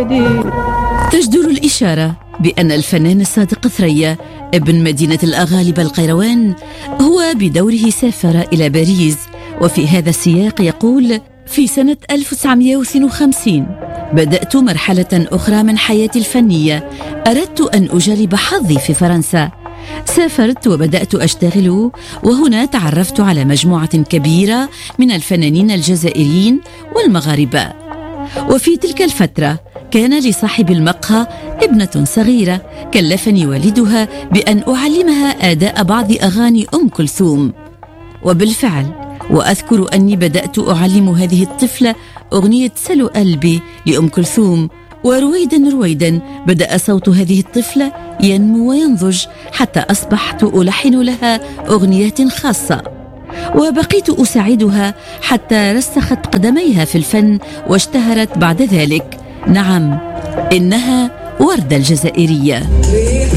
ويلي. تجدر الإشارة بأن الفنان الصادق ثريا ابن مدينة الأغالبة القيروان هو بدوره سافر إلى باريس، وفي هذا السياق يقول: في سنة 1952 بدأت مرحلة أخرى من حياتي الفنية، أردت أن أجرب حظي في فرنسا. سافرت وبدأت أشتغل، وهنا تعرفت على مجموعة كبيرة من الفنانين الجزائريين والمغاربة. وفي تلك الفترة كان لصاحب المقهى ابنة صغيرة، كلفني والدها بأن أعلمها أداء بعض أغاني أم كلثوم، وبالفعل وأذكر أني بدأت أعلم هذه الطفلة أغنية سلو قلبي لأم كلثوم، ورويدا بدأ صوت هذه الطفلة ينمو وينضج حتى أصبحت ألحن لها أغنيات خاصة، وبقيت أساعدها حتى رسخت قدميها في الفن واشتهرت بعد ذلك. نعم، إنها وردة الجزائرية.